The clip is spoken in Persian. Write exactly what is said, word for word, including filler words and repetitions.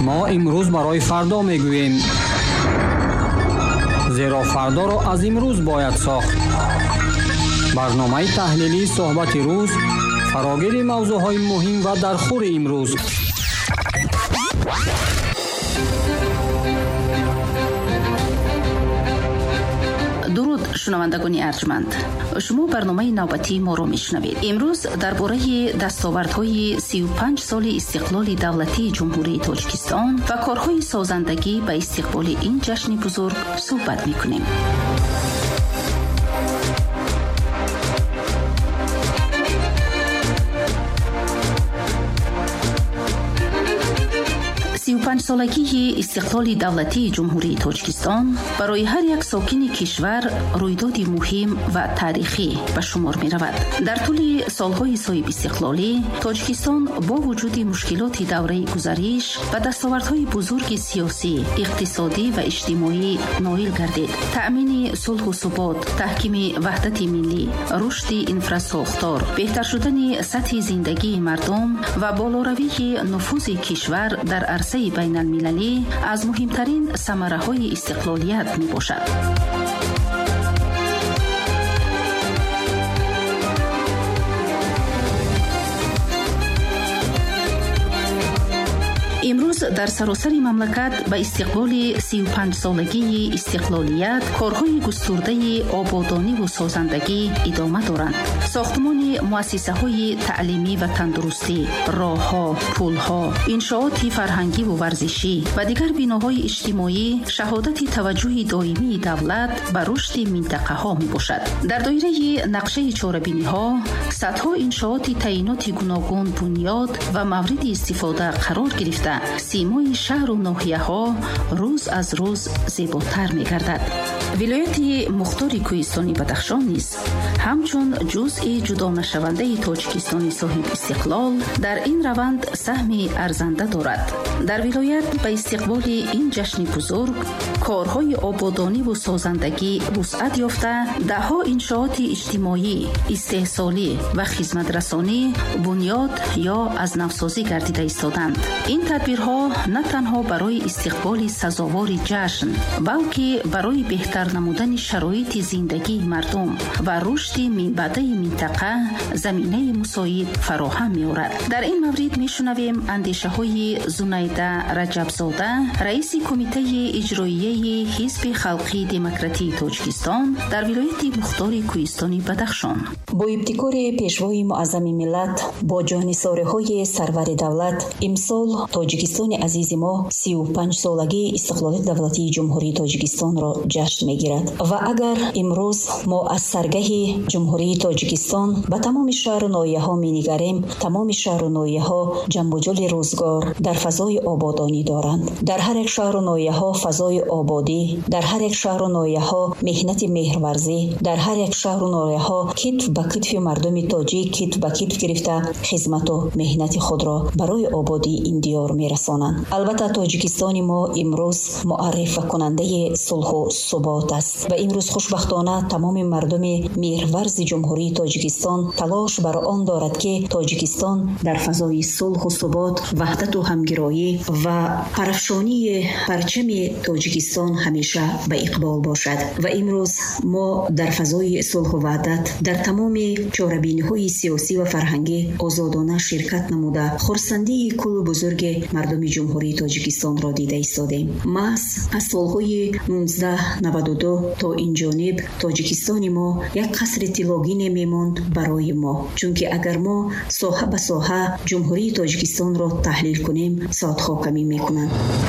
ما امروز برای فردا میگوییم، زیرا فردا را از امروز باید ساخت. برنامه تحلیلی صحبت روز فراگیر موضوعهای مهم و در خور امروز. درود شنوندگان ارجمند، شما برنامه نوبتی ما را میشنوید. امروز درباره دستاوردهای سی و پنج سال استقلال دولتی جمهوری تاجیکستان و کارهای سازندگی به استقبال این جشن بزرگ صحبت میکنیم. سی و پنج سالگی استقلال دولتی جمهوری تاجیکستان برای هر یک ساکن کشور رویدادی مهم و تاریخی به شمار می رود. در طول سالهای صاحب استقلالی، تاجیکستان با وجود مشکلات دوره گذشته و دستاوردهای بزرگ سیاسی، اقتصادی و اجتماعی نائل گردید. تأمین صلح و ثبات، تحکیم وحدت ملی، رشد انفراساختار، بهتر شدن سطح زندگی مردم و بالاروی نفوذ کشور در عرصه بین المللی از مهمترین ثمره‌های استقلالیت می باشد. امروز در سراسر مملکت به استقبال سی و پنج سالگی استقلالیت کارهای گسترده آبادانی و سازندگی ادامه دارند. ساختمان مؤسسه‌های تعلیمی و تندرستی، راه‌ها، پل‌ها، انشاءات فرهنگی و ورزشی و دیگر بناهای اجتماعی شهادت توجه دائمی دولت به رشد منطقه‌ها میباشد. در دایره نقشه چهاربینی‌ها صدها انشاءات تعیینات گوناگون بنیاد و مورد استفاده قرار گرفته سیمای شهر و ناحیه‌ها روز از روز زیباتر می‌گردد. ولایت مختار کوهستانی بدخشان نیز همچون جزء جدا نشونده تاجیکستان صاحب استقلال در این روند سهمی ارزنده دارد. در ولایت به استقبال این جشن بزرگ کارهای آبادانی و سازندگی وسعت یافته دهها انشاءات اجتماعی، استحصالی و خدمت رسانی بنیاد یا از نوسازی گردیده ایستادند. این تدبیرها نه تنها برای استقبال سزاوار جشن بلکه برای بهتر نمودن شرایط زندگی مردم و رشد منبعد منطقه زمینه مساعد فراهم می‌آورد. در این مورد می‌شنویم اندیشه‌های زنیده رجبزاده، رئیس کمیته اجرایی حزب خلقی دموکراتی تاجیکستان در ولایت مختار کوهستانی بدخشان. با ابتکار پیشوای معظم ملت با جانثارهای سرور دولت، امسال تاجیکستان عزیز ما سی و پنج سالگی استقلال دولتی جمهوری تاجیکستان را جشن می‌گیرد و اگر امروز ما از سرگه جمهوری تاجیکستان به تمام شهر و ناحیه‌ها می‌نگریم، تمام شهر و ناحیه‌ها جنب و جل روزگار در فضای آبادانی دارند. در هر یک شهر و ناحیه‌ها فضای آبادی، در هر یک شهر و ناحیه‌ها مهنت مهرورزی، در هر یک شهر و ناحیه‌ها کتف به کتف مردم تاجیک کتف به کتف گرفته خدمت و مهنت خود را برای آبادی این دیار می‌رسانند. البته تاجیکستان ما امروز معرف کننده صلح و ثبات است و امروز خوشبختانه تمام مردم مهرورز جمهوری تاجیکستان تلاش بر آن دارد که تاجیکستان در فضای صلح و ثبات، وحدت و همگرایی و پرافشانی پرچم تاجیکستان همیشه به اقبال باشد و امروز ما در فضای صلح و وحدت در تمام چهاربینی‌های سیاسی و فرهنگی آزادانه شرکت نموده خرسندی کل بزرگ مردم جمهوری تاجیکستان را دیده ایستادیم. محض از سالهای نوزده نود و دو تا این جانب تاجیکستان ما یک قصر طلاگی نمیماند برای ما، چون که اگر ما ساحه به ساحه جمهوری تاجیکستان را تحلیل کنیم ساعتها کمی میکنند.